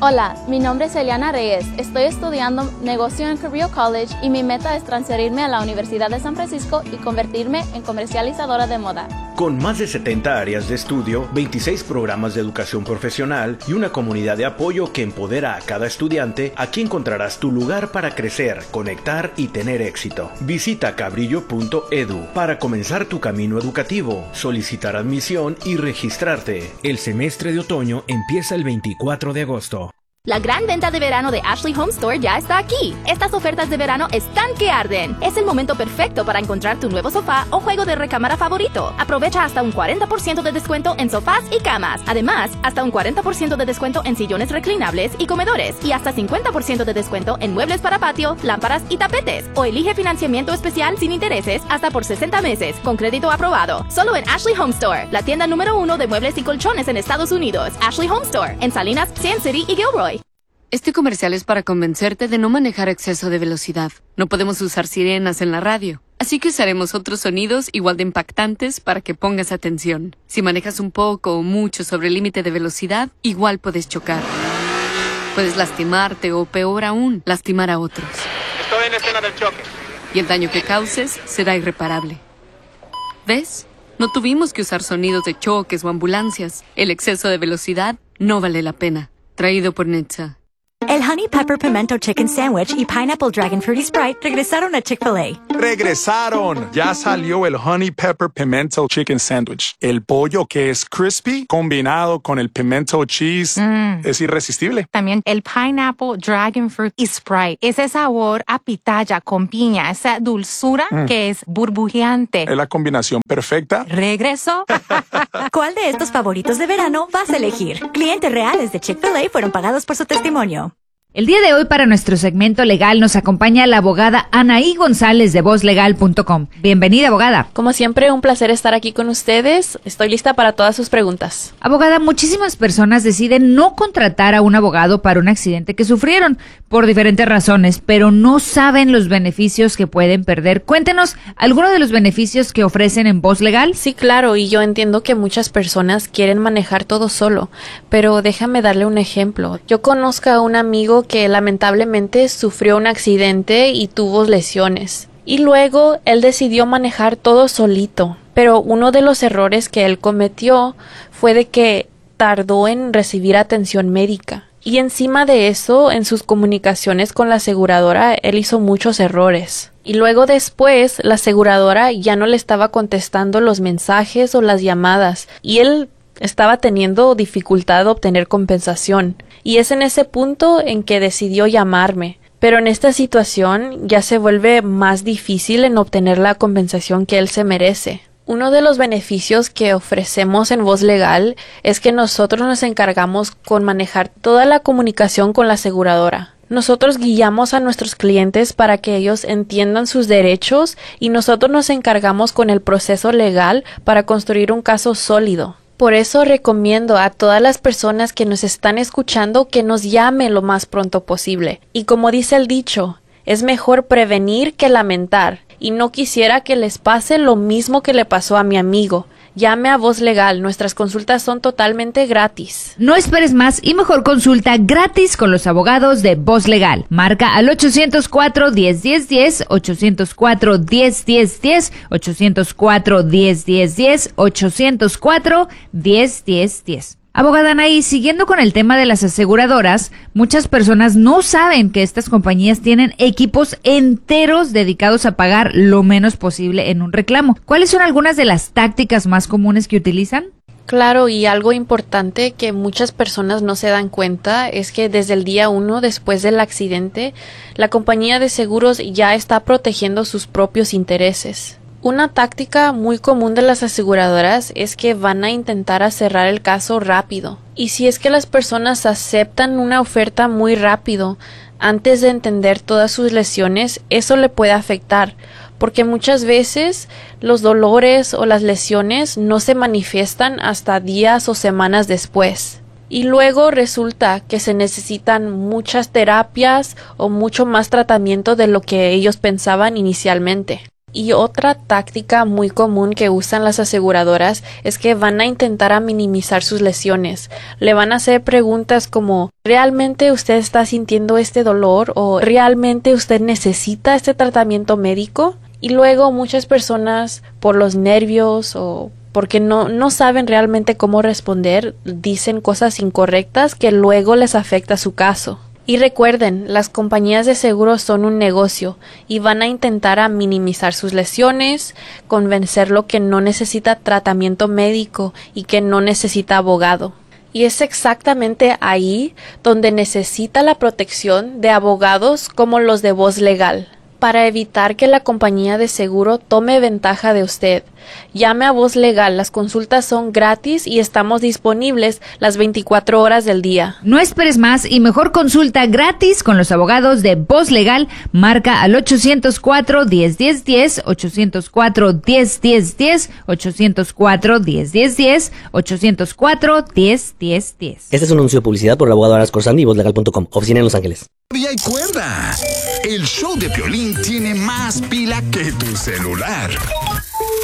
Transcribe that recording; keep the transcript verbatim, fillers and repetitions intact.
Hola, mi nombre es Eliana Reyes. Estoy estudiando negocio en Cabrillo College y mi meta es transferirme a la Universidad de San Francisco y convertirme en comercializadora de moda. Con más de setenta áreas de estudio, veintiséis programas de educación profesional y una comunidad de apoyo que empodera a cada estudiante, aquí encontrarás tu lugar para crecer, conectar y tener éxito. Visita cabrillo punto edu para comenzar tu camino educativo, solicitar admisión y registrarte. El semestre de otoño empieza el veinticuatro de agosto. La gran venta de verano de Ashley Home Store ya está aquí. Estas ofertas de verano están que arden. Es el momento perfecto para encontrar tu nuevo sofá o juego de recámara favorito. Aprovecha hasta un cuarenta por ciento de descuento en sofás y camas. Además, hasta un cuarenta por ciento de descuento en sillones reclinables y comedores. Y hasta cincuenta por ciento de descuento en muebles para patio, lámparas y tapetes. O elige financiamiento especial sin intereses hasta por sesenta meses, con crédito aprobado. Solo en Ashley Home Store, la tienda número uno de muebles y colchones en Estados Unidos. Ashley Home Store, en Salinas, Sand City y Gilroy. Este comercial es para convencerte de no manejar a exceso de velocidad. No podemos usar sirenas en la radio, así que usaremos otros sonidos igual de impactantes para que pongas atención. Si manejas un poco o mucho sobre el límite de velocidad, igual puedes chocar. Puedes lastimarte o, peor aún, lastimar a otros. Estoy en escena del choque. Y el daño que causes será irreparable. ¿Ves? No tuvimos que usar sonidos de choques o ambulancias. El exceso de velocidad no vale la pena. Traído por Netza. El Honey Pepper Pimento Chicken Sandwich y Pineapple Dragon Fruity Sprite regresaron a Chick-fil-A. ¡Regresaron! Ya salió el Honey Pepper Pimento Chicken Sandwich. El pollo que es crispy combinado con el pimento cheese mm. es irresistible. También el Pineapple Dragon Fruit y Sprite. Ese sabor a pitaya con piña, esa dulzura mm. que es burbujeante. Es la combinación perfecta. ¿Regresó? ¿Cuál de estos favoritos de verano vas a elegir? Clientes reales de Chick-fil-A fueron pagados por su testimonio. El día de hoy para nuestro segmento legal nos acompaña la abogada Anaí González de voz legal punto com. Bienvenida, abogada. Como siempre, un placer estar aquí con ustedes. Estoy lista para todas sus preguntas. Abogada, muchísimas personas deciden no contratar a un abogado para un accidente que sufrieron por diferentes razones, pero no saben los beneficios que pueden perder. Cuéntenos algunos de los beneficios que ofrecen en Voz Legal. Sí, claro, y yo entiendo que muchas personas quieren manejar todo solo, pero déjame darle un ejemplo. Yo conozco a un amigo que lamentablemente sufrió un accidente y tuvo lesiones. Y luego él decidió manejar todo solito. Pero uno de los errores que él cometió fue de que tardó en recibir atención médica. Y encima de eso, en sus comunicaciones con la aseguradora, él hizo muchos errores. Y luego después, la aseguradora ya no le estaba contestando los mensajes o las llamadas. Y él estaba teniendo dificultad de obtener compensación. Y es en ese punto en que decidió llamarme. Pero en esta situación ya se vuelve más difícil en obtener la compensación que él se merece. Uno de los beneficios que ofrecemos en Voz Legal es que nosotros nos encargamos con manejar toda la comunicación con la aseguradora. Nosotros guiamos a nuestros clientes para que ellos entiendan sus derechos y nosotros nos encargamos con el proceso legal para construir un caso sólido. Por eso recomiendo a todas las personas que nos están escuchando que nos llamen lo más pronto posible. Y como dice el dicho, es mejor prevenir que lamentar. Y no quisiera que les pase lo mismo que le pasó a mi amigo. Llame a Voz Legal, nuestras consultas son totalmente gratis. No esperes más y mejor consulta gratis con los abogados de Voz Legal. Marca al ochocientos cuatro, diez, diez, diez, ochocientos cuatro, diez, diez, diez, ochocientos cuatro, diez, diez, diez, ochocientos cuatro, diez, diez, diez. Abogada Anaí, siguiendo con el tema de las aseguradoras, muchas personas no saben que estas compañías tienen equipos enteros dedicados a pagar lo menos posible en un reclamo. ¿Cuáles son algunas de las tácticas más comunes que utilizan? Claro, y algo importante que muchas personas no se dan cuenta es que desde el día uno después del accidente, la compañía de seguros ya está protegiendo sus propios intereses. Una táctica muy común de las aseguradoras es que van a intentar a cerrar el caso rápido. Y si es que las personas aceptan una oferta muy rápido, antes de entender todas sus lesiones, eso le puede afectar, porque muchas veces los dolores o las lesiones no se manifiestan hasta días o semanas después. Y luego resulta que se necesitan muchas terapias o mucho más tratamiento de lo que ellos pensaban inicialmente. Y otra táctica muy común que usan las aseguradoras es que van a intentar a minimizar sus lesiones. Le van a hacer preguntas como ¿realmente usted está sintiendo este dolor? ¿O ¿realmente usted necesita este tratamiento médico? Y luego muchas personas por los nervios o porque no, no saben realmente cómo responder, dicen cosas incorrectas que luego les afecta su caso. Y recuerden, las compañías de seguros son un negocio y van a intentar a minimizar sus lesiones, convencerlo que no necesita tratamiento médico y que no necesita abogado. Y es exactamente ahí donde necesita la protección de abogados como los de Voz Legal, para evitar que la compañía de seguro tome ventaja de usted. Llame a Voz Legal, las consultas son gratis y estamos disponibles las veinticuatro horas del día. No esperes más y mejor consulta gratis con los abogados de Voz Legal. Marca al ochocientos cuatro, diez, diez, diez, ochocientos cuatro, diez, diez, diez, ochocientos cuatro, diez, diez, diez, ochocientos cuatro, diez, diez, diez. Este es un anuncio de publicidad por el abogado Aras Corsandi y voz legal punto com, oficina en Los Ángeles. Y hay cuerda. El show de Piolín tiene más pila que tu celular.